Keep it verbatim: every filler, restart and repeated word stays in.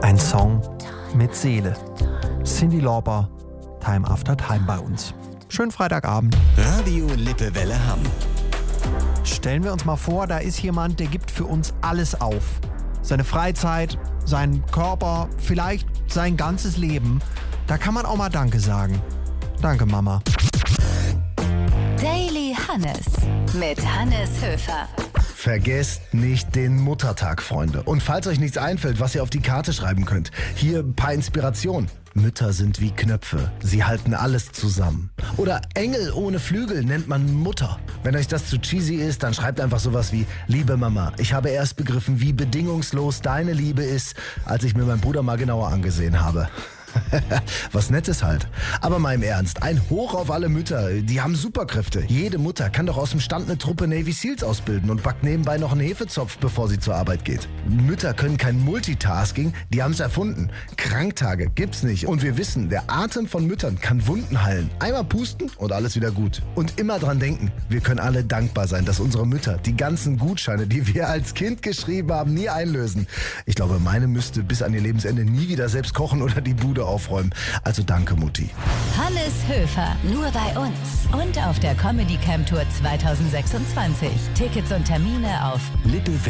Ein Song mit Seele. Cyndi Lauper, Time After Time bei uns. Schönen Freitagabend. Radio Lippewelle Hamm. Stellen wir uns mal vor, da ist jemand, der gibt für uns alles auf. Seine Freizeit, seinen Körper, vielleicht sein ganzes Leben. Da kann man auch mal Danke sagen. Danke, Mama. Daily Hannes mit Hannes Höfer. Vergesst nicht den Muttertag, Freunde. Und falls euch nichts einfällt, was ihr auf die Karte schreiben könnt, hier ein paar Inspirationen. Mütter sind wie Knöpfe, sie halten alles zusammen. Oder Engel ohne Flügel nennt man Mutter. Wenn euch das zu cheesy ist, dann schreibt einfach sowas wie: Liebe Mama, ich habe erst begriffen, wie bedingungslos deine Liebe ist, als ich mir meinen Bruder mal genauer angesehen habe. Was Nettes halt. Aber mal im Ernst, ein Hoch auf alle Mütter, die haben Superkräfte. Jede Mutter kann doch aus dem Stand eine Truppe Navy Seals ausbilden und backt nebenbei noch einen Hefezopf, bevor sie zur Arbeit geht. Mütter können kein Multitasking, die haben es erfunden. Kranktage gibt's nicht. Und wir wissen, der Atem von Müttern kann Wunden heilen. Einmal pusten und alles wieder gut. Und immer dran denken, wir können alle dankbar sein, dass unsere Mütter die ganzen Gutscheine, die wir als Kind geschrieben haben, nie einlösen. Ich glaube, meine müsste bis an ihr Lebensende nie wieder selbst kochen oder die Bude aufräumen. Also danke, Mutti. Hannes Höfer, nur bei uns. Und auf der Comedy Camp Tour zwanzig sechsundzwanzig. Tickets und Termine auf Lippewelle.